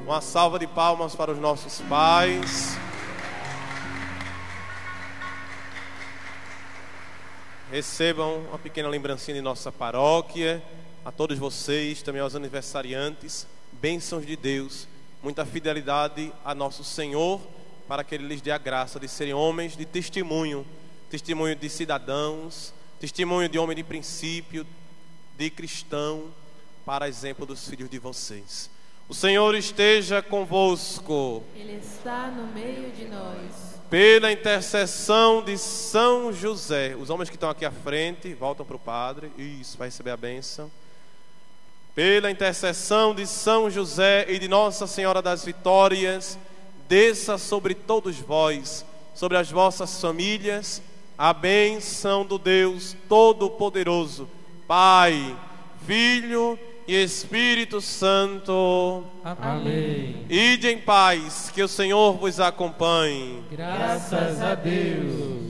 Uma salva de palmas para os nossos pais. Recebam uma pequena lembrancinha de nossa paróquia. A todos vocês, também aos aniversariantes, bênçãos de Deus, muita fidelidade a nosso Senhor, para que Ele lhes dê a graça de serem homens de testemunho, testemunho de cidadãos, testemunho de homem de princípio, de cristão, para exemplo dos filhos de vocês. O Senhor esteja convosco. Ele está no meio de nós. Pela intercessão de São José, os homens que estão aqui à frente, voltam para o Padre. Isso, vai receber a bênção. Pela intercessão de São José e de Nossa Senhora das Vitórias, desça sobre todos vós, sobre as vossas famílias, a bênção do Deus Todo-Poderoso, Pai, Filho e Espírito Santo. Amém. Ide em paz, que o Senhor vos acompanhe. Graças a Deus.